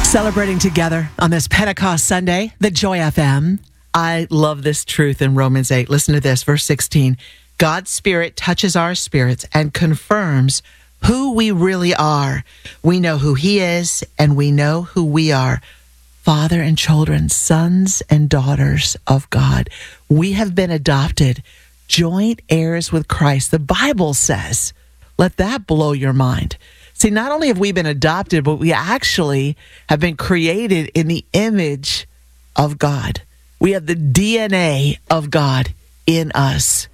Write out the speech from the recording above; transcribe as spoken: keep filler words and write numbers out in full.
Celebrating together on this Pentecost Sunday, the Joy F M. I love this truth in Romans eight. Listen to this, verse sixteen. God's Spirit touches our spirits and confirms who we really are. We know who He is, and we know who we are. Father and children, sons and daughters of God. We have been adopted, joint heirs with Christ. The Bible says, let that blow your mind. See, not only have we been adopted, but we actually have been created in the image of God. We have the D N A of God in us.